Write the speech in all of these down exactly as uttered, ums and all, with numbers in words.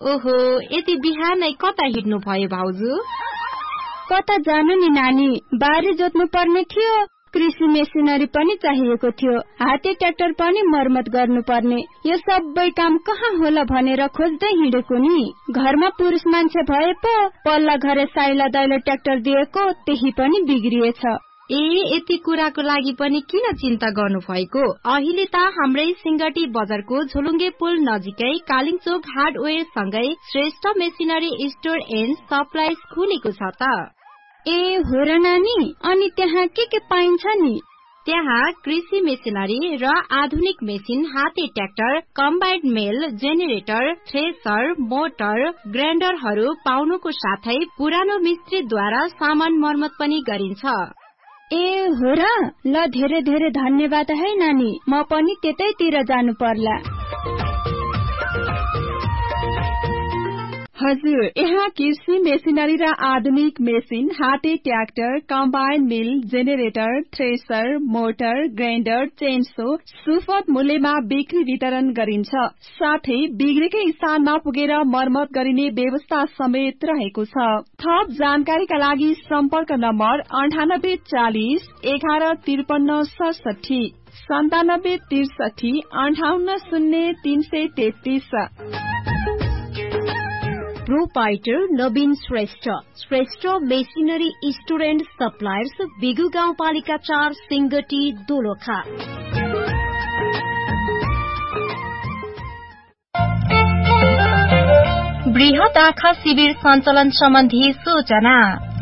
ओहो, यति बिहानै कता हिँड्नु भयो भाउजू? कता जानु नि नानी, बारी जोत्नु पर्ने थियो, कृषि मेसिनरी पनि चाहिएको थियो, हाते ट्र्याक्टर पनि मर्मत गर्नुपर्ने। यो सबै काम कहाँ होला भनेर खोज्दै हिँडेको नि। घरमा पुरुष मान्छे भए पो पल्ला घरे साइला दैलो ट्र्याक्टर दिएको, त्यही पनि बिग्रिएछ। ए यति कुराको लागि पनि किन चिन्ता गर्नु भएको? अहिले त हाम्रै सिंगटी बजारको झोलुङ्गे पुल नजिकै कालिङचोक हार्डवेयर सँगै Shrestha machinery store and supplies खुलेको छ त। ए हो र नानी, अनि त्यहाँ के के पाइन्छ नि? त्यहाँ कृषि मेसिनरी र आधुनिक मेसिन, हाते ट्र्याक्टर, कम्बाइन्ड मेल, जेनेरेटर, थ्रेसर, मोटर, ग्राइन्डरहरू पाउनुको साथै पुरानो मिस्त्रीद्वारा सामान मर्मत पनि गरिन्छ। ए हो र, ल धेरै धेरै धन्यवाद है नानी, म पनि त्यतैतिर जानु पर्ला। हजुर, यहाँ कृषि मेसिनरी र आधुनिक मेसिन, हाते ट्र्याक्टर, कम्बाइन मिल, generator, thresher, motor, grinder, chainsaw सुपथ मूल्यमा बिक्री वितरण गरिन्छ। साथै बिग्रेकै स्थानमा पुगेर मर्मत गरिने व्यवस्था समेत रहेको छ। थप जानकारीका लागि सम्पर्क नम्बर अन्ठानब्बे चालिस एघार त्रिपन्न सडसठी सन्तानब्बे त्रिसठी अन्ठाउन्न शून्य तीन सय तेत्तीस। Proprietor Naveen Shrestha, Shrestha machinery store and suppliers, बिगु गाउँपालिका चार, सिंगटी, दोलखा। बृहत आँखा शिविर सञ्चालन सम्बन्धी सूचना।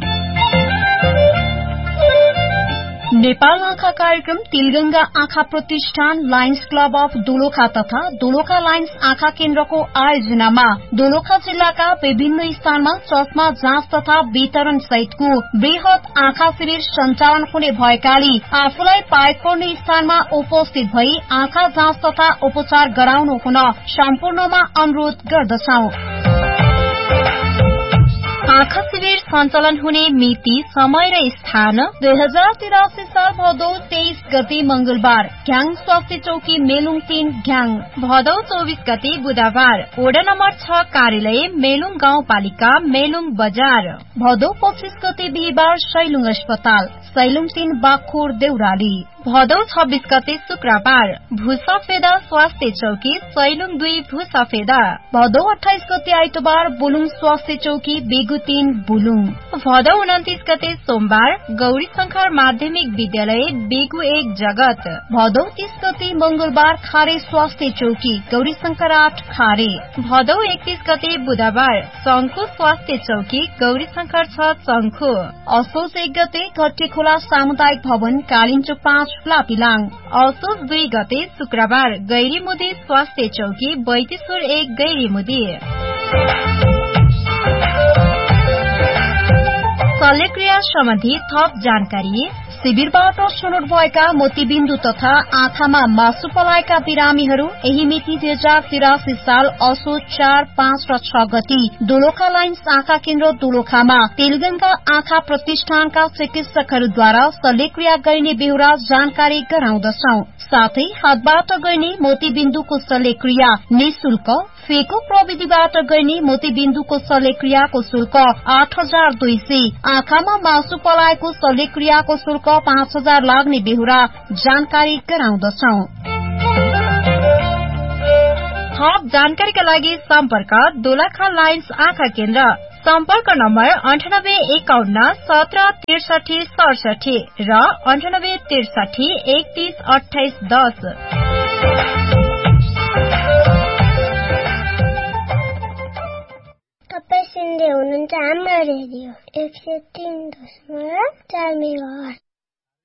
नेपाल आँखा कार्यक्रम तिलगंगा आँखा प्रतिष्ठान, लायन्स क्लब अफ दोलखा तथा दोलखा लायन्स आँखा केन्द्रको आयोजनामा दोलखा जिल्लाका विभिन्न स्थानमा चस्मा जाँच तथा वितरण सहितको वृहत आँखा शिविर सञ्चालन हुने भएकाले आफूलाई पाएको पर्ने स्थानमा उपस्थित भई आँखा जाँच तथा उपचार गराउनु हुन सम्पूर्णमा अनुरोध गर्दछौं। आँखा शिविर सञ्चालन हुने मिति, समय र स्थान दुई हजार तिरासी साल भदौ तेइस गते मंगलबार, घ्याङ स्वास्थ्य चौकी मेलुङ तीन घ्याङ। भदौ चौबीस गते बुधबार, वडा नम्बर छ कार्यालय मेलुङ गाउँपालिका मेलुङ बजार। भदौ पच्चीस गते बिहिबार, सैलुङ अस्पताल सैलुङ तीन बाखोर देउराली। भदौ छब्बीस गते शुक्रबार, भूसफेदा स्वास्थ्य चौकी सैलुङ दुई भूसफेदा। भदौ अठाइस गते आइतबार, बुलुङ स्वास्थ्य चौकी बेगु तीन बुलुङ। भदौ उन्तिस गते सोमबार, गौरी शंकर माध्यमिक विद्यालय बेगु एक जगत। भदौ तीस गते मंगलबार, खारे स्वास्थ्य चौकी गौरी शंकर आठ खारे। भदौ एकतीस गते बुधबार, शंखु स्वास्थ्य चौकी गौरी शंकर छ शंखु। असोज एक गते, घट्टी खोला सामुदायिक भवन कालिन्चोक पाँच लापिलाङ। असोज दुई गते शुक्रबार, गैरीमुदी स्वास्थ्य चौकी बैतेश्वर एक गैरीमुदी। शल्यक्रिया सम्बन्धी थप जानकारी। शिविरबाट छनौट भएका मोतीबिन्दु तथा आँखामा मासु पलाएका बिरामीहरू यही मिति दुई हजार तिरासी साल असोज चार, पाँच र छ गति दोलखा लायन्स आँखा केन्द्र दोलखामा तेलगंगा आँखा प्रतिष्ठानका चिकित्सकहरूद्वारा शल्यक्रिया गरिने बेहोरा जानकारी गराउँदछौ। साथै हातबाट गरिने मोतीबिन्दुको शल्यक्रिया निशुल्क, फेको प्रविधिबाट गरिने मोतीबिन्दुको शल्यक्रियाको शुल्क आठ हजार दुई सय, आँखामा मासु पलाएको शल्यक्रियाको शुल्क पाँच हजार लाग्ने बेहोरा जानकारी गराउँदछौ। थप जानकारीका लागि सम्पर्क दोलखा लायन्स आँखा केन्द्र। सम्पर्क नम्बर अन्ठानब्बे एकाउन्न सत्र त्रिसठी सडसठी र अन्ठानब्बे त्रिसठी एकतीस अठाइस दस। तपाईं सुन्दै हुनुहुन्छ हाम्रो रेडियो एक सय तीन दशमलव चार मेगाहर्ज।